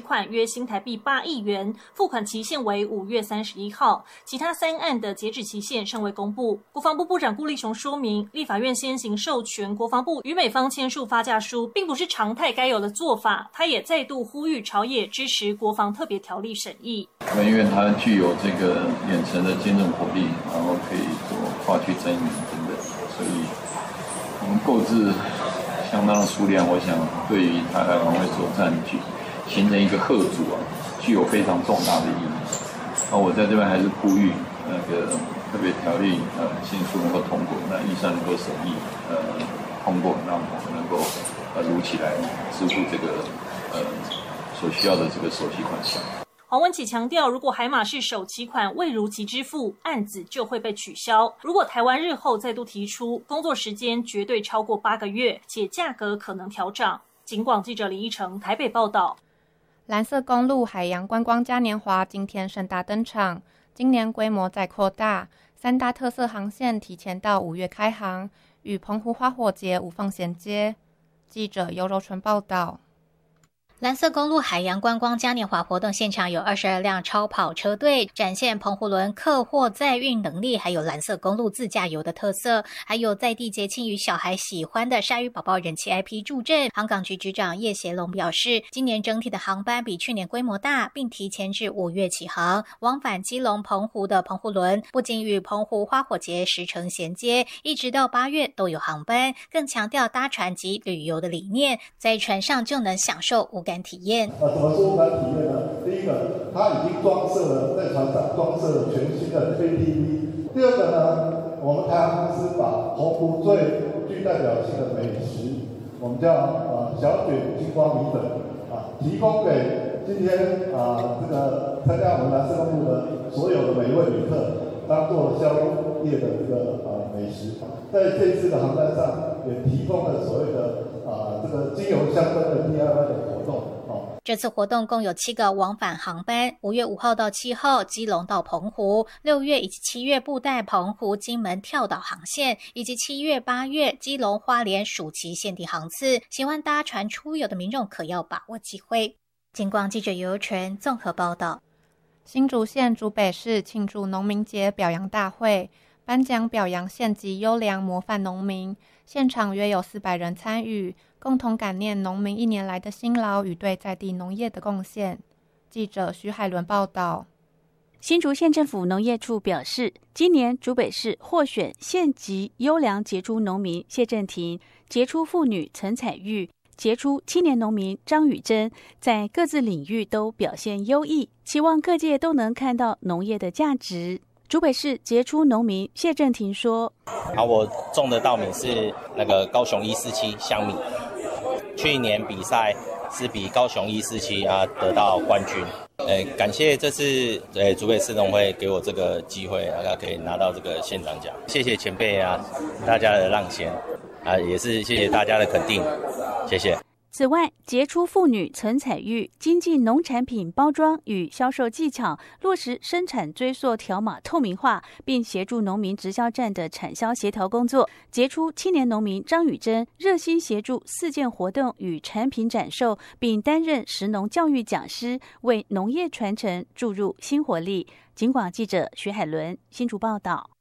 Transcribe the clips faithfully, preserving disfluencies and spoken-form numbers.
款约新台币八亿元，付款期限为五月三十一号。其他三案的截止期限尚未公布。国防部部长顾立雄说明，立法院先行授权国防部与美方签署发价书，并不是常态该有的做法。他也再度呼吁朝野支持国防特别条例审议。 因为它具有这个远程的坚韧火力，然后可以做化去增援等等，所以我们购置相当的数量，我想对于台海防卫作战具形成一个嚇阻啊，具有非常重大的意义。那我在这边还是呼吁那个特别条例呃迅速能够通过，那预算能够审议呃通过，让我们能够呃如期来支付这个呃所需要的这个首期款项。 黄文启强调，如果海马式首期款未如期支付，案子就会被取消。如果台湾日后再度提出，工作时间绝对超过八个月，且价格可能调涨。警广记者李一成台北报道。 蓝色公路海洋观光嘉年华今天盛大登场，今年规模再扩大，三大特色航线提前到五月开航，与澎湖花火节无缝衔接。记者尤柔纯报道。 蓝色公路海洋观光嘉年华活动现场有二十二辆超跑车队，展现澎湖轮客货载运能力，还有蓝色公路自驾游的特色，还有在地节庆与小孩喜欢的鲨鱼宝宝人气 I P 助阵。航港局局长叶协龙表示，今年整体的航班比去年规模大，并提前至五月起航。往返基隆、澎湖的澎湖轮不仅与澎湖花火节时程衔接，一直到八月都有航班，更强调搭船及旅游的理念，在船上就能享受无感体验。 呃，怎么说无感体验呢？第一个，它已经装设了在船上装设了全新的 K T V。第二个呢，我们台航公司把澎湖最具代表性的美食，我们叫呃小卷金瓜米粉啊，提供给今天啊、呃、这个参加我们蓝色公路的所有的每一位旅客，当做宵夜的这个呃美食。在这一次的航班上，也提供了所谓的啊、呃、这个精油香氛的 D I Y 的活动。 这次活动共有七个往返航班，五月五号到七号基隆到澎湖，六月以及七月布袋澎湖金门跳岛航线，以及七月八月基隆花莲暑期限定航次。喜欢搭船出游的民众可要把握机会。警广记者尤纯综合报道。 新竹县竹北市庆祝农民节表扬大会，颁奖表扬县级优良模范农民，现场约有四百人参与，共同感念农民一年来的辛劳与对在地农业的贡献。记者徐海伦报道。 新竹县政府农业处表示，今年竹北市获选县级优良杰出农民谢振廷、杰出妇女陈彩玉、杰出青年农民张宇珍，在各自领域都表现优异，期望各界都能看到农业的价值。竹北市杰出农民谢振廷说：“ 好，我种的稻米是那个高雄一四七香米，去年比赛是比高雄一四七啊得到冠军。呃，感谢这次呃竹北市农会给我这个机会，啊可以拿到这个县长奖，谢谢前辈啊，大家的让贤啊，也是谢谢大家的肯定，谢谢。” 此外，杰出妇女陈彩玉精进农产品包装与销售技巧，落实生产追溯条码透明化，并协助农民直销站的产销协调工作。杰出青年农民张宇珍热心协助四件活动与产品展售，并担任食农教育讲师，为农业传承注入新活力。警广记者徐海伦新竹报道。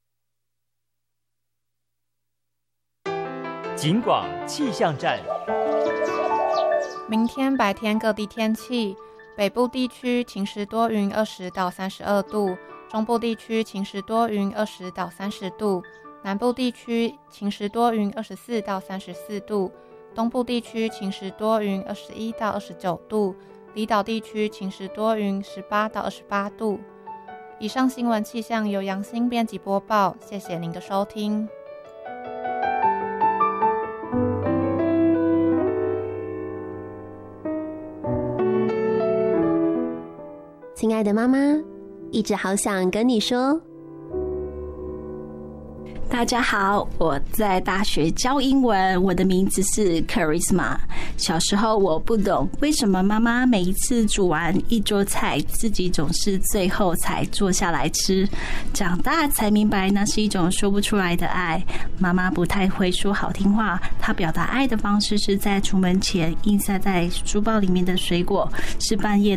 警广气象站。 明天白天各地天气，北部地区晴时多云二十到三十二度，中部地区晴时多云二十到三十度，南部地区晴时多云二十四到三十四度，东部地区晴时多云二十一到二十九度，离岛地区晴时多云十八到二十八度。以上新闻气象由杨欣编辑播报，谢谢您的收听。 亲爱的妈妈，一直好想跟你说。 大家好，我在大学教英文，我的名字是 Charisma。小时候我不懂为什么妈妈每一次煮完一桌菜，自己总是最后才坐下来吃。长大才明白，那是一种说不出来的爱。妈妈不太会说好听话，她表达爱的方式是在出门前印塞在书包里面的水果，是半夜